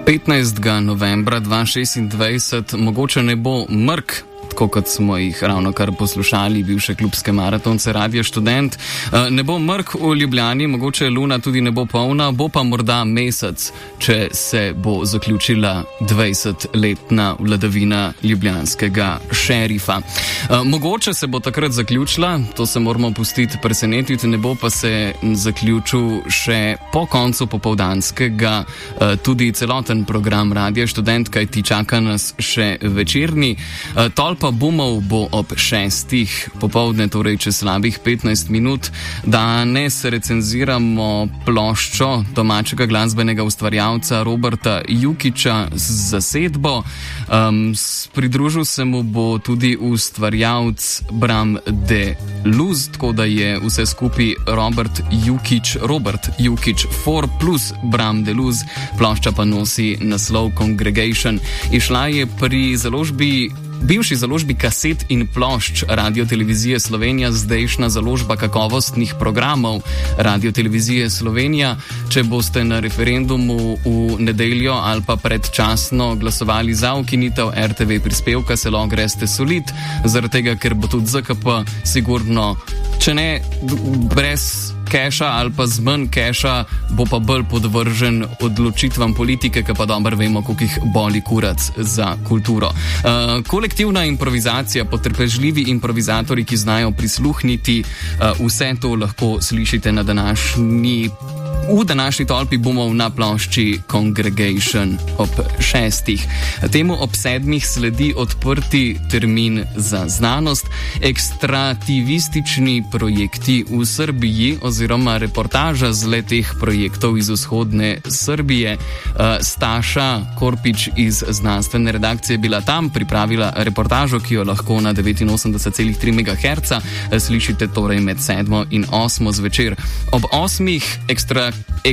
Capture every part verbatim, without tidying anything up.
petnajstega novembra dva tisoč šestindvajset mogoče ne bo mrk, tako kot smo jih ravno kar poslušali, bivše klubske maratonce Radio Študent. Ne bo mrk v Ljubljani, mogoče luna tudi ne bo polna, bo pa morda mesec, če se bo zaključila dvajsetletna vladavina ljubljanskega šerifa. Mogoče se bo takrat zaključila, to se moramo pustiti presenetiti, ne bo pa se zaključil še po koncu popoldanskega tudi celoten program Radio Študent, kajti čaka nas še večerni. Tolpa bumov bo ob šestih popoldne, torej čez slabih petnajst minut. Danes recenziramo ploščo domačega glasbenega ustvarjalca Roberta Jukića z zasedbo. Um, pridružil se mu bo tudi ustvarjalec Bram de Luz, tako da je vse skupaj Robert Jukić, Robert Jukić four plus Bram de Luz, plošča pa nosi naslov Congregation. Išla je pri založbi bivši založbi kaset in plošč Radiotelevizije Slovenija, zdajšnja založba kakovostnih programov Radiotelevizije Slovenija. Če boste na referendumu v nedeljo ali pa predčasno glasovali za ukinitev R T V prispevka, se lahko greste solit, zaradi tega, ker bo tudi Z K P sigurno, če ne brez keša ali pa z manj keša, bo pa bolj podvržen odločitvam politike, ki pa dobro vemo, koliko jih boli kurac za kulturo. Uh, kolektivna improvizacija, potrpežljivi improvizatorji, ki znajo prisluhniti, uh, vse to lahko slišite na današnji V današnji tolpi bumov na plošči Congregation ob šestih. Temu ob sedmih sledi odprti termin za znanost, ekstrativistični projekti v Srbiji oziroma reportaža z leteh projektov iz vzhodne Srbije. Staša Korpič iz znanstvene redakcije je bila tam, pripravila reportažo, ki jo lahko na devetinosemdeset celih tri megaherca slišite torej med sedmo in osmo zvečer. Ob osmih ekstra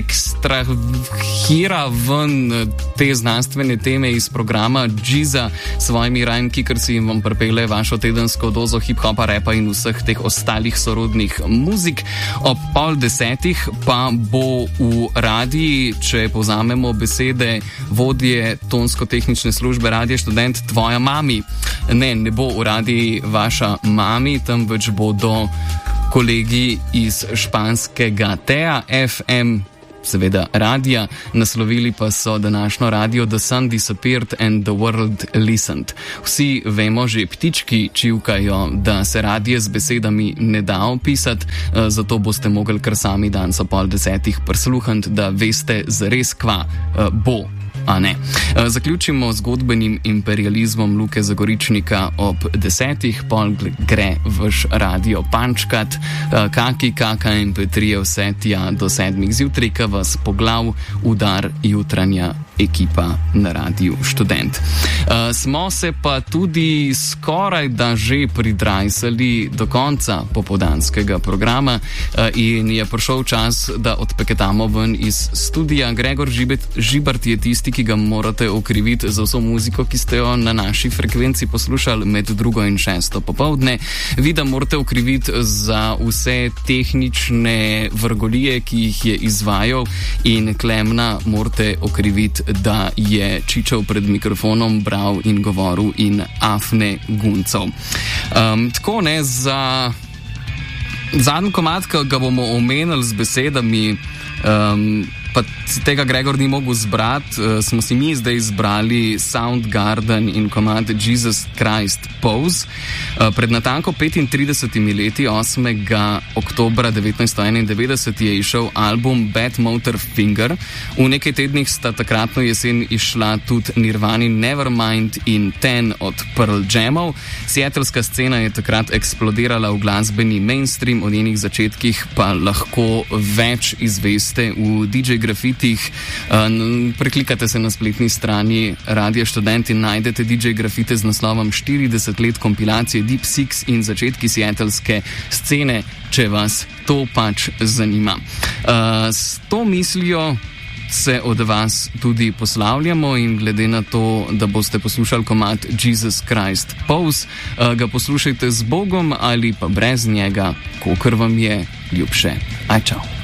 ekstrahira ven te znanstvene teme iz programa Džiza s svojimi rajmkikarci in vam pripelje vašo tedensko dozo hip-hopa, repa in vseh teh ostalih sorodnih muzik. Ob pol desetih pa bo v radiji, če povzamemo besede vodje tonsko-tehnične službe Radio Študent, tvoja mami. Ne, ne bo v radiji vaša mami, temveč bodo kolegi iz španskega T E A F M, seveda radija, naslovili pa so današnjo radio The Sun Disappeared and the World Listened. Vsi vemo, že ptički čivkajo, da se radije z besedami ne da opisati, zato boste mogli kar sami danes ob pol desetih prisluhniti, da veste zares kva bo. A ne. Zaključimo z zgodbenim imperializmom Luke Zagoričnika ob desetih, pol gre vaš radio pančkat, kaki, kaka in Petrije vse tja do sedmih zjutraj, ka vas poglav udar jutranja ekipa na Radiu Študent. Uh, smo se pa tudi skoraj da že pridrajsali do konca popoldanskega programa uh, in je prišel čas, da odpeketamo ven iz studija. Gregor Žibet, Žibart je tisti, ki ga morate okriviti za vso muziko, ki ste jo na naši frekvenci poslušali med drugo in šesto popovdne. Vi da morate okriviti za vse tehnične vrgolije, ki jih je izvajal, in Klemna morate okriviti, da je čičal pred mikrofonom, bral in govoril in afne guncov. Um, tako ne, za zadnji komad, ki ga bomo omenili z besedami, um, pa tega Gregor ni mogel zbrati, uh, smo si mi zdaj izbrali Soundgarden in komad Jesus Christ Pose. Uh, pred natanko petintridesetimi leti, osmega oktobra devetnajststo enaindevetdeset, je išel album Bad Motor Finger. V nekaj tednih sta takratno jesen išla tudi Nirvani Nevermind in Ten od Pearl Jamov. Seattleska scena je takrat eksplodirala v glasbeni mainstream, o njenih začetkih pa lahko več izveste v D J grafitih. Uh, preklikate se na spletni strani Radia Študent in najdete D J grafite z naslovom štirideset let kompilacije Deep Six in začetki seattleske scene, če vas to pač zanima. Uh, s to mislijo se od vas tudi poslavljamo in glede na to, da boste poslušali komad Jesus Christ Pose, uh, ga poslušajte z Bogom ali pa brez njega, kakor vam je ljubše. Aj, čau.